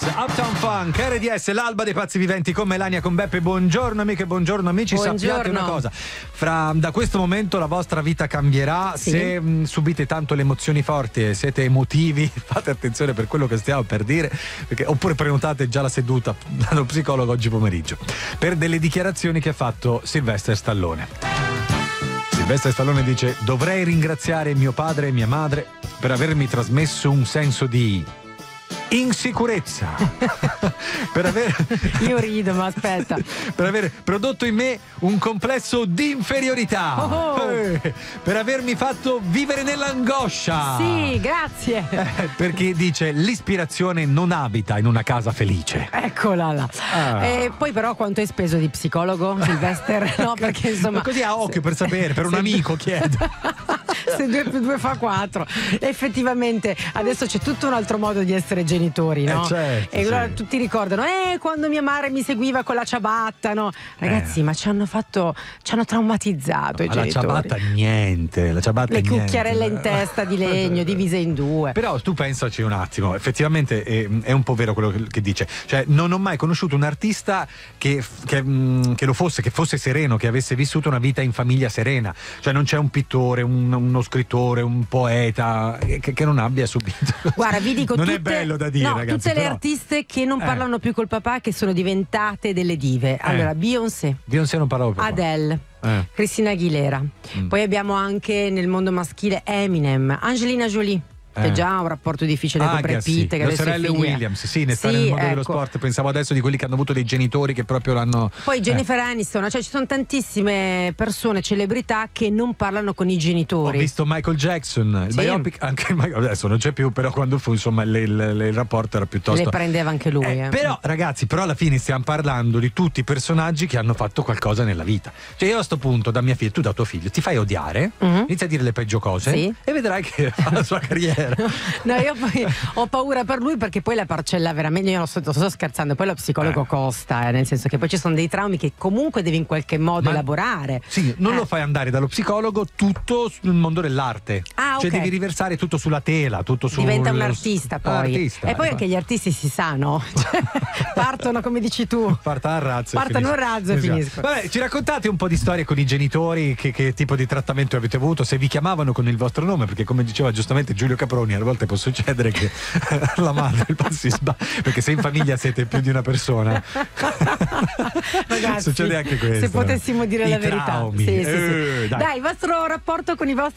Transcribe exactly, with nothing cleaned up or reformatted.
Uptown Funk, R D S, l'alba dei pazzi viventi con Melania, con Beppe. Buongiorno amiche, buongiorno amici. Buongiorno. Sappiate una cosa, fra, da questo momento la vostra vita cambierà. Sì. Se mh, subite tanto le emozioni forti e siete emotivi, fate attenzione per quello che stiamo per dire, perché, oppure prenotate già la seduta dallo psicologo oggi pomeriggio per delle dichiarazioni che ha fatto Sylvester Stallone. Sylvester Stallone dice: dovrei ringraziare mio padre e mia madre per avermi trasmesso un senso di insicurezza per aver io rido ma aspetta per aver prodotto in me un complesso di inferiorità, oh oh. Eh, per avermi fatto vivere nell'angoscia. Sì, grazie. Eh, perché dice: l'ispirazione non abita in una casa felice. Eccola là. Ah. E poi però quanto hai speso di psicologo, Sylvester? No, perché insomma ma così a occhio, per sapere, per un amico chiedo. Se due più due fa quattro. Effettivamente adesso c'è tutto un altro modo di essere genitori, no? Eh certo, e allora sì. tutti ricordano eh quando mia madre mi seguiva con la ciabatta, no? Ragazzi, eh. ma ci hanno fatto ci hanno traumatizzato, no, i genitori. La ciabatta niente, la ciabatta le niente. cucchiarelle in testa di legno divise in due. Però tu pensaci un attimo, effettivamente è, è un po' vero quello che, che dice. Cioè, non ho mai conosciuto un artista che, che, che lo fosse, che fosse sereno, che avesse vissuto una vita in famiglia serena. Cioè non c'è un pittore, un, uno scrittore, un poeta che, che non abbia subito. Guarda, vi dico non tutte, è bello da dire, no, ragazzi, tutte le però, artiste che non eh. parlano più col papà, che sono diventate delle dive. Allora, eh. Beyoncé, Beyoncé non parlava più. Adele, eh. Christina Aguilera, mm. poi abbiamo anche nel mondo maschile Eminem, Angelina Jolie, che Eh. già ha un rapporto difficile Ah, con Brad sì. Pitt, che le adesso sorelle è figlia. Williams, sì, ne sta sì, nel mondo ecco. dello sport. Pensavo adesso di quelli che hanno avuto dei genitori che proprio l'hanno. Poi Jennifer eh. Aniston, cioè ci sono tantissime persone, celebrità che non parlano con i genitori. Ho visto Michael Jackson, il sì. biopic, anche adesso non c'è più, però quando fu, insomma, le, le, le, il rapporto era piuttosto. Le prendeva anche lui. Eh, eh. Però, ragazzi, però alla fine stiamo parlando di tutti i personaggi che hanno fatto qualcosa nella vita. Cioè, io a sto punto, da mia figlia, tu da tuo figlio, ti fai odiare, uh-huh. inizia a dire le peggio cose, sì. e vedrai che fa la sua carriera. No, io poi ho paura per lui, perché poi la parcella veramente, io non sto, sto scherzando, poi lo psicologo eh. costa, eh, nel senso che poi ci sono dei traumi che comunque devi in qualche modo Ma, elaborare. Sì, non eh. lo fai andare dallo psicologo tutto sul mondo dell'arte. Ah, cioè okay. devi riversare tutto sulla tela, tutto sul... Diventa un artista poi. Artista, e poi eh, anche gli artisti si sa, no? Cioè, partono come dici tu. Partono a razzo. Partono a razzo e finiscono. Vabbè, ci raccontate un po' di storie con i genitori, che, che tipo di trattamento avete avuto, se vi chiamavano con il vostro nome, perché come diceva giustamente Giulio Caproni, a volte può succedere che la madre il si sbaglia, perché se in famiglia siete più di una persona ragazzi, succede anche questo. Se potessimo dire I la verità. traumi. Sì, sì, eh, sì. dai. dai, il vostro rapporto con i vostri